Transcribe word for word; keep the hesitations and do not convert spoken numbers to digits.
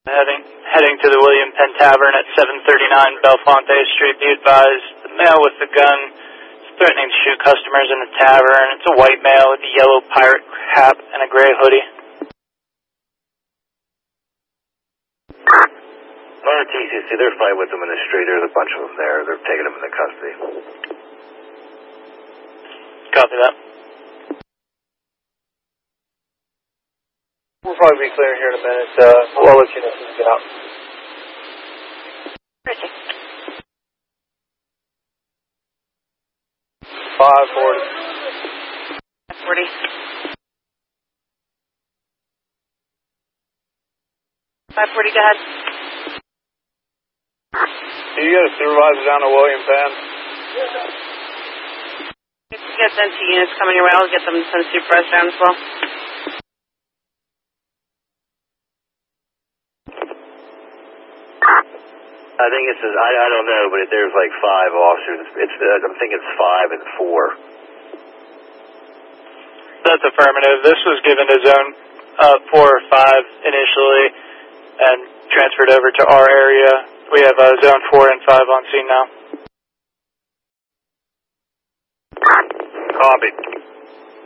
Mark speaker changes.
Speaker 1: Heading heading to the William Penn Tavern at seven thirty-nine Belfonte Street. Be advised, the male with the gun is threatening to shoot customers in the tavern. It's a white male with a yellow pirate hat and a gray hoodie.
Speaker 2: On T C C, they're fighting with them in the street. There's a bunch of them there. They're taking them into custody.
Speaker 1: Copy that.
Speaker 3: We'll probably be clear here in a minute. Uh, we'll let you know as soon as we get out.
Speaker 4: Perfect.
Speaker 3: five forty.
Speaker 4: five forty. five forty, go ahead.
Speaker 3: Do you get a supervisor down to William Penn?
Speaker 4: If you get them two units coming around, I'll get them to send supervisor down as well.
Speaker 2: I think it's, I, I don't know, but there's like five officers. It's, uh, I'm thinking it's five and four.
Speaker 1: That's affirmative. This was given to zone uh, four or five initially and transferred over to our area. We have uh, zone four and five on scene now.
Speaker 2: Copy.